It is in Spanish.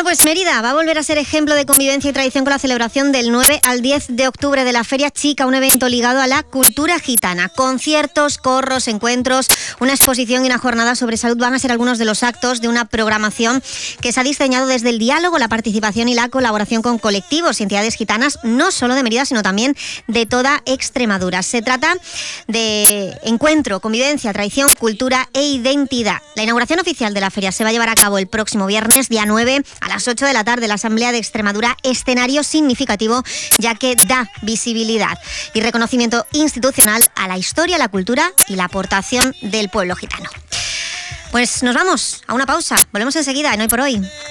Bueno, pues Mérida va a volver a ser ejemplo de convivencia y tradición con la celebración del 9 al 10 de octubre de la Feria Chica, un evento ligado a la cultura gitana. Conciertos, corros, encuentros, una exposición y una jornada sobre salud van a ser algunos de los actos de una programación que se ha diseñado desde el diálogo, la participación y la colaboración con colectivos y entidades gitanas, no solo de Mérida, sino también de toda Extremadura. Se trata de encuentro, convivencia, tradición, cultura e identidad. La inauguración oficial de la feria se va a llevar a cabo el próximo viernes, día 9, a las 8 de la tarde, la Asamblea de Extremadura, escenario significativo ya que da visibilidad y reconocimiento institucional a la historia, la cultura y la aportación del pueblo gitano. Pues nos vamos a una pausa, volvemos enseguida en Hoy por Hoy.